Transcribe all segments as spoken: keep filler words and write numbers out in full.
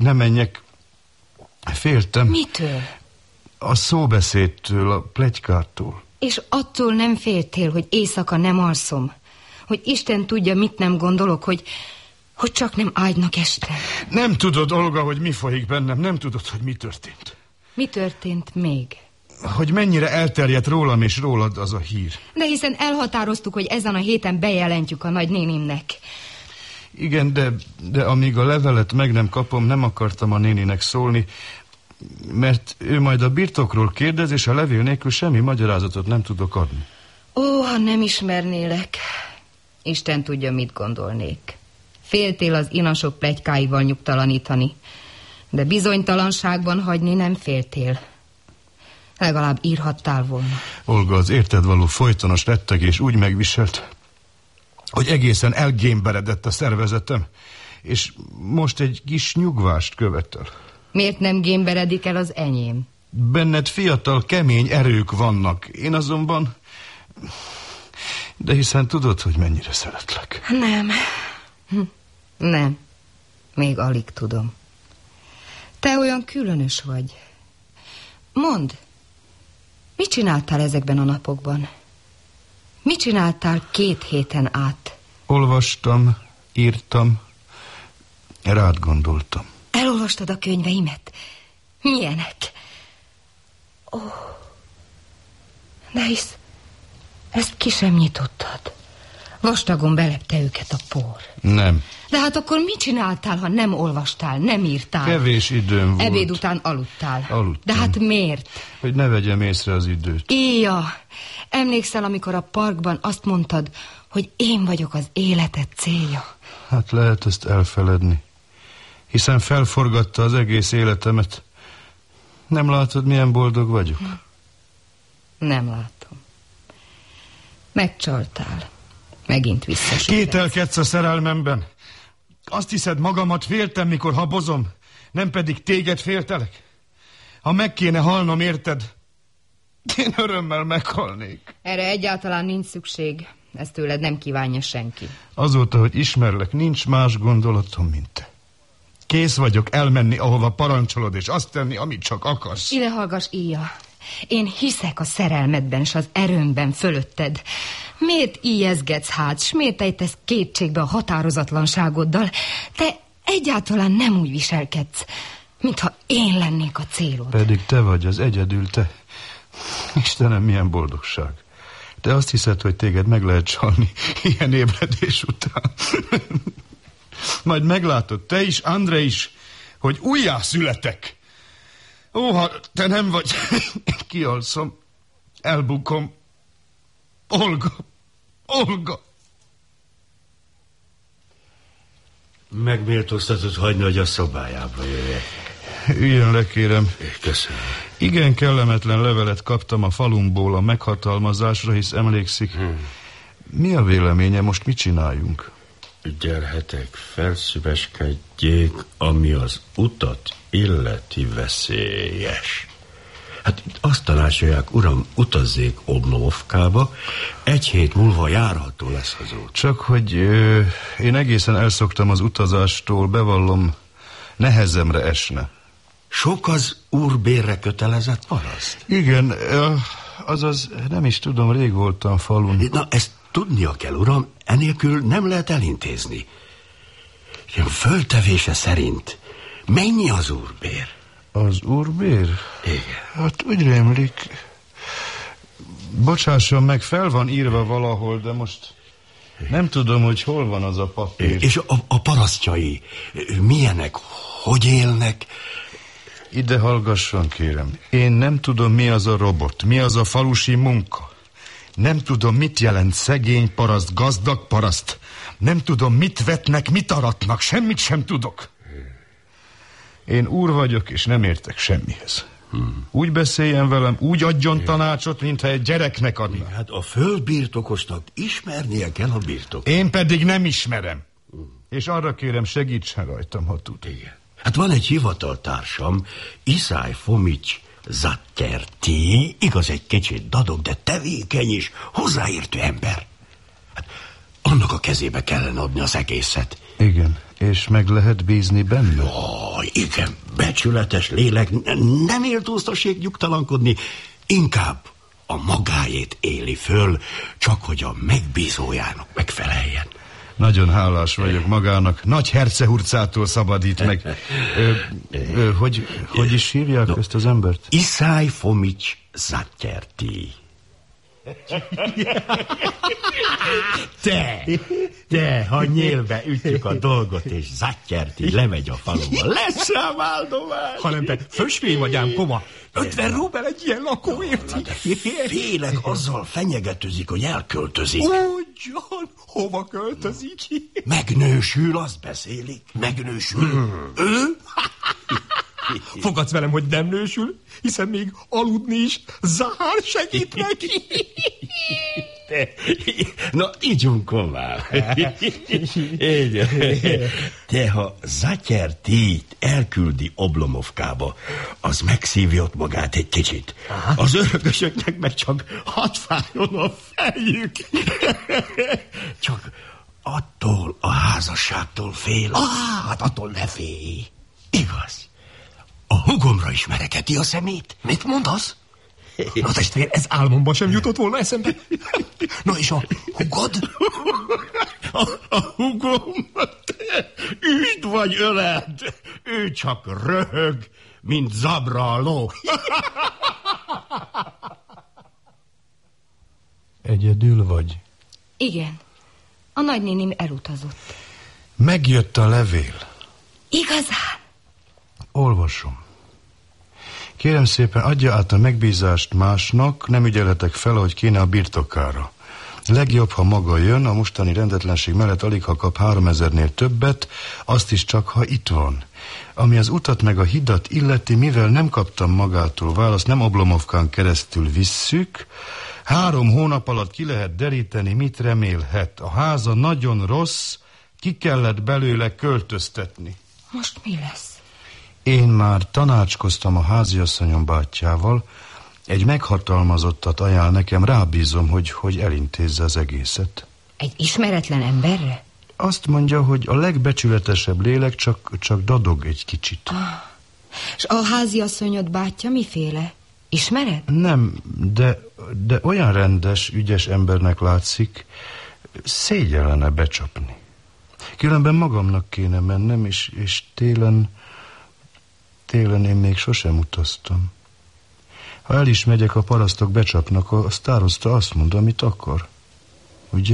ne menjek. Féltem. Mitől? A szóbeszédtől, a pletykától. És attól nem féltél, hogy éjszaka nem alszom? Hogy Isten tudja, mit nem gondolok, hogy, hogy csak nem ágynak este? Nem tudod, Olga, hogy mi folyik bennem, nem tudod, hogy mi történt. Mi történt még? Hogy mennyire elterjedt rólam és rólad az a hír. De hiszen elhatároztuk, hogy ezen a héten bejelentjük a nagynénimnek. Igen, de, de amíg a levelet meg nem kapom, nem akartam a néninek szólni, mert ő majd a birtokról kérdez, és a levél nélkül semmi magyarázatot nem tudok adni. Ó, ha nem ismernélek. Isten tudja, mit gondolnék. Féltél az inasok pletykáival nyugtalanítani, de bizonytalanságban hagyni nem féltél. Legalább írhattál volna. Olga, az érted való folytonos rettegés úgy megviselt, hogy egészen elgémberedett a szervezetem, és most egy kis nyugvást követel. Miért nem gémberedik el az enyém? Benned fiatal, kemény erők vannak, én azonban... De hiszen tudod, hogy mennyire szeretlek. Nem. Nem. Még alig tudom. Te olyan különös vagy. Mondd, mit csináltál ezekben a napokban? Mit csináltál két héten át? Olvastam, írtam, rád gondoltam. Elolvastad a könyveimet? Milyenek? Ó, oh. De hisz, ezt ki sem nyitottad. Vastagon belepte őket a por. Nem. De hát akkor mit csináltál, ha nem olvastál, nem írtál? Kevés időm volt. Ebéd után aludtál. Aludtam. De hát miért? Hogy ne vegyem észre az időt. Éja, emlékszel, amikor a parkban azt mondtad, hogy én vagyok az életed célja? Hát lehet ezt elfeledni. Hiszen felforgatta az egész életemet. Nem látod, milyen boldog vagyok? Nem látom. Megcsaltál. Megint visszasújtesz. Kételkedsz a szerelmemben. Azt hiszed, magamat féltem, mikor habozom, nem pedig téged féltelek? Ha meg kéne halnom, érted? Én örömmel meghalnék. Erre egyáltalán nincs szükség. Ezt tőled nem kívánja senki. Azóta, hogy ismerlek, nincs más gondolatom, mint te. Kész vagyok elmenni, ahova parancsolod, és azt tenni, amit csak akarsz. Ide hallgass, Íja. Én hiszek a szerelmedben, s az erőmben fölötted. Miért ijeszgetsz hát, s miért ejtesz kétségbe a határozatlanságoddal? Te egyáltalán nem úgy viselkedsz, mintha én lennék a célod. Pedig te vagy az egyedül, te. Istenem, milyen boldogság. Te azt hiszed, hogy téged meg lehet csalni ilyen ébredés után. Majd meglátod, te is, André is, hogy újjá születek. Ó, ha te nem vagy, kialszom, elbukom. Olga, Olga. Megméltóztatod hagyni, hogy a szobájába jöjjek. Üljön le, kérem. Köszönöm. Igen, kellemetlen levelet kaptam a falumból a meghatalmazásra, hisz emlékszik. Hmm. Mi a véleménye, most mit csináljunk? Gyerhetek, felszíveskedjék, ami az utat illeti veszélyes. Hát azt tanácsolják, uram, utazzék Obnovkába, egy hét múlva járható lesz az út. Csak hogy ö, én egészen elszoktam az utazástól, bevallom, nehezemre esne. Sok az úrbérre kötelezett paraszt? Igen, azaz nem is tudom, rég voltam falun. Na, ezt tudnia kell, uram, enélkül nem lehet elintézni. Ilyen föltevése szerint mennyi az úrbér? Az úrbér? Igen. Hát úgy rémlik. Bocsásson meg, fel van írva valahol, de most nem tudom, hogy hol van az a papír. És a, a parasztjai milyenek, hogy élnek? Ide hallgasson, kérem. Én nem tudom, mi az a robot, mi az a falusi munka. Nem tudom, mit jelent szegény paraszt, gazdag paraszt. Nem tudom, mit vetnek, mit aratnak, semmit sem tudok. Én úr vagyok, és nem értek semmihez. Hmm. Úgy beszéljen velem, úgy adjon tanácsot, mintha egy gyereknek adna. Hát a földbirtokosnak ismernie kell a birtok. Én pedig nem ismerem. Hmm. És arra kérem, segítsen rajtam, ha tud. Igen. Hát van egy hivataltársam, Iszály Fomics Zatterti, igaz, egy kicsit dadog, de tevékeny is, hozzáértő ember. Hát annak a kezébe kellene adni az egészet. Igen, És meg lehet bízni benne? Ó, igen, becsületes lélek, nem éltóztassék nyugtalankodni, inkább a magáét éli föl, csak hogy a megbízójának megfeleljen. Nagyon hálás vagyok magának. Nagy hercehurcától szabadít meg. Ö, ö, hogy, hogy is hívják no, ezt az embert? Iszáj Fomics Zatyerti. Te, te, ha nyélbe ütjük a dolgot, és Zatyerti lemegy a faluba, lesz rám áldomány. Hanem te fösvény vagy ám, koma. Ötven rubel egy ilyen lakóért. Félek, azzal fenyegetőzik, hogy elköltözik. Ugyan, hova költözik? Megnősül, azt beszélik. Megnősül. Hmm. Ő? Fogadsz velem, hogy nem nősül, hiszen még aludni is Zahár segít neki. Na, ígyunk komál. Te, ha Zatyertit elküldi Oblomovkába, az megszívja ott magát egy kicsit. Aha. Az örökösöknek meg csak hadd fájjon a fejük. Csak attól a házasságtól fél. Ah, hát attól ne félj. Igaz. A hugomra is mereketi a szemét. Mit mondasz? Na testvér, ez álmomban sem jutott volna eszembe. Na és a hugod? A, a hugom? Üsd vagy öled. Ő csak röhög, mint zabra a ló. Egyedül vagy? Igen. A nagynénim elutazott. Megjött a levél. Igazán? Olvasom. Kérem szépen, adja át a megbízást másnak, nem ügyelhetek fel, ahogy kéne a birtokára. Legjobb, ha maga jön, a mostani rendetlenség mellett alig, ha kap háromezernél többet, azt is csak, ha itt van. Ami az utat meg a hidat illeti, mivel nem kaptam magától választ, nem Oblomovkán keresztül visszük, három hónap alatt ki lehet deríteni, mit remélhet. A háza nagyon rossz, ki kellett belőle költöztetni. Most mi lesz? Én már tanácskoztam a háziasszonyom bátyjával, egy meghatalmazottat ajánl nekem, rábízom, hogy, hogy elintézze az egészet. Egy ismeretlen emberre? Azt mondja, hogy a legbecsületesebb lélek, csak, csak dadog egy kicsit. Ah. És a háziasszonyod bátyja miféle? Ismered? Nem, de, de olyan rendes, ügyes embernek látszik, szégyellene becsapni. Különben magamnak kéne mennem, és, és télen... Télen én még sosem utaztam. Ha el is megyek, a parasztok becsapnak, a sztározta azt mond, amit akar. Ugye?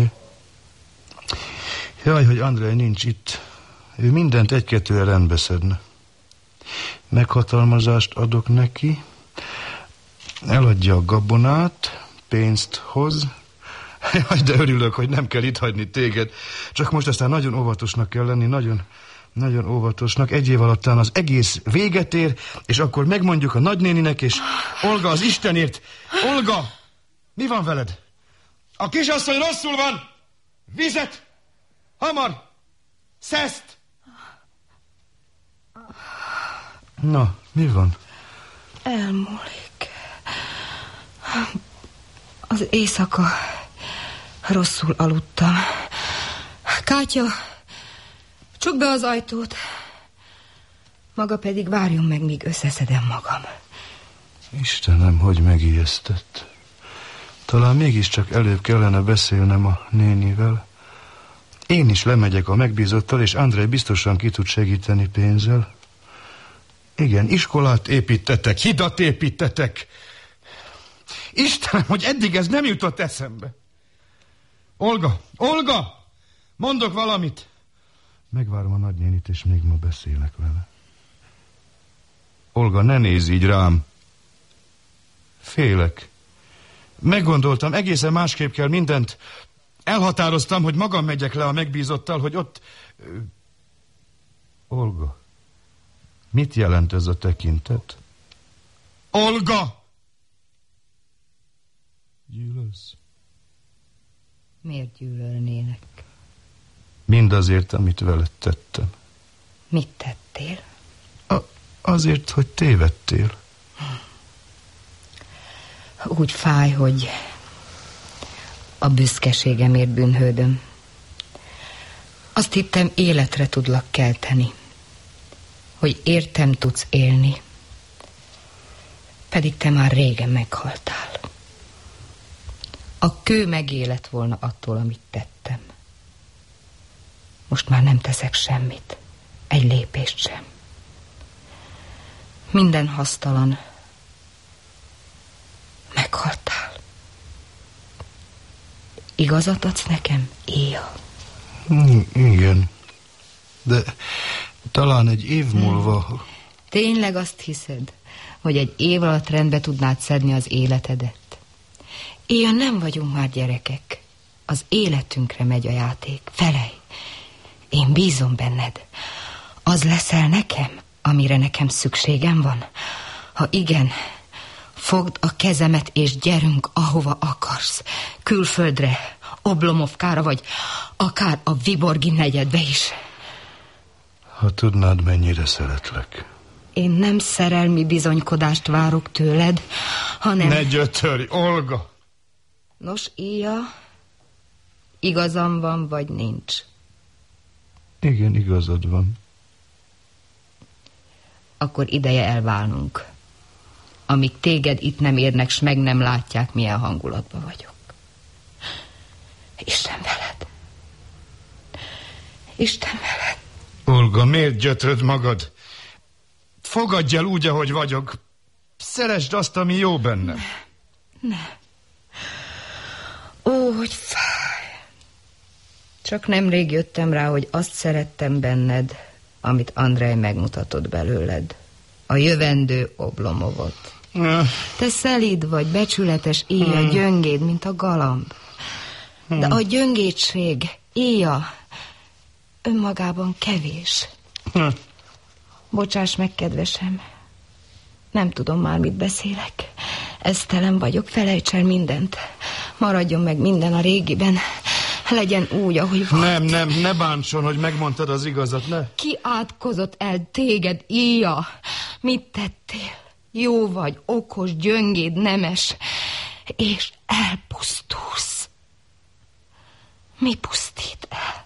Jaj, hogy Andrej nincs itt. Ő mindent egy-kettőre rendbe szedne. Meghatalmazást adok neki, eladja a gabonát, pénzt hoz. Jaj, de örülök, hogy nem kell itt hagyni téged. Csak most aztán nagyon óvatosnak kell lenni, nagyon... Nagyon óvatosnak, egy év alattán az egész véget ér, és akkor megmondjuk a nagynéninek, és Olga, az Istenért! Olga! Mi van veled? A kisasszony rosszul van! Vizet! Hamar! Szeszt! Na, mi van? Elmúlik. Az éjszaka rosszul aludtam. Kátya... Csukd be az ajtót. Maga pedig várjon meg, míg összeszedem magam. Istenem, hogy megijesztett. Talán mégiscsak előbb kellene beszélnem a nénivel. Én is lemegyek a megbízottal, és Andrej biztosan ki tud segíteni pénzzel. Igen, iskolát építetek, hidat építetek. Istenem, hogy eddig ez nem jutott eszembe. Olga, Olga, mondok valamit. Megvárom a nagynénit, és még ma beszélek vele. Olga, ne nézz így rám. Félek. Meggondoltam, egészen másképp kell mindent. Elhatároztam, hogy magam megyek le a megbízottal, hogy ott... Olga, mit jelent ez a tekintet? Olga! Gyűlölsz? Miért gyűlölnének? Mindazért, amit veled tettem. Mit tettél? A, azért, hogy tévedtél. Úgy fáj, hogy a büszkeségemért bűnhődöm. Azt hittem, életre tudlak kelteni, hogy értem tudsz élni, pedig te már régen meghaltál. A kő megélet volna attól, amit tettem. Most már nem teszek semmit, egy lépést sem. Minden hasztalan. Meghaltál. Igazat adsz nekem, Éja? Igen. De talán egy év múlva... Tényleg azt hiszed, hogy egy év alatt rendbe tudnád szedni az életedet? Éja, nem vagyunk már gyerekek. Az életünkre megy a játék. Felej, én bízom benned. Az leszel nekem, amire nekem szükségem van? Ha igen, fogd a kezemet és gyerünk, ahova akarsz. Külföldre, Oblomovkára, vagy akár a Viborgi negyedbe is. Ha tudnád, mennyire szeretlek. Én nem szerelmi bizonykodást várok tőled, hanem... Ne gyötörj, Olga! Nos, Éja, igazam van, vagy nincs? Igen, igazad van. Akkor ideje elválnunk. Amíg téged itt nem érnek, s meg nem látják, milyen hangulatban vagyok. Isten veled. Isten veled. Olga, miért gyötröd magad? Fogadj el úgy, ahogy vagyok. Szeresd azt, ami jó benne. Ne. Ne. Ó, hogy fáj. Csak nemrég jöttem rá, hogy azt szerettem benned, amit Andrej megmutatott belőled. A jövendő Oblomovot. Te szelíd vagy, becsületes, Éja, gyöngéd, mint a galamb. De a gyöngédség, Éja, önmagában kevés. Bocsáss meg, kedvesem. Nem tudom már, mit beszélek. Esztelen vagyok, felejts el mindent. Maradjon meg minden a régiben. Legyen úgy, ahogy volt. Nem, nem, ne bántson, hogy megmondtad az igazat, ne. Ki átkozott el téged, Éja? Mit tettél? Jó vagy, okos, gyöngéd, nemes, és elpusztulsz. Mi pusztít el?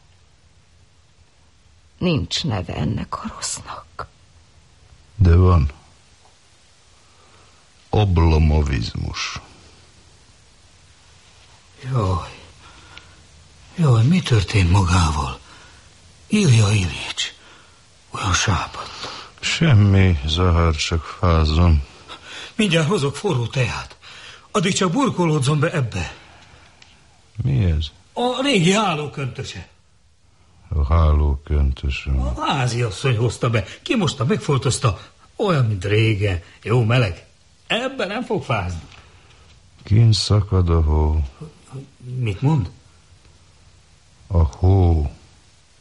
Nincs neve ennek a rossznak. De van. Oblomovizmus. Jaj. Jaj, mi történt magával? Ilja Iljics, olyan sápadt. Semmi, Zahár, csak fázom. Mindjárt hozok forró teát. Addig csak burkolódzom be ebbe. Mi ez? A régi hálóköntöse. A hálóköntösöm. A háziasszony hozta be. Kimosta, megfoltozta. Olyan, mint régen. Jó meleg. Ebben nem fog fázni. Kint szakad a hó. Mit mond? A hó.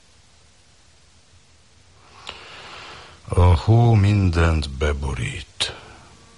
A hó mindent beborít.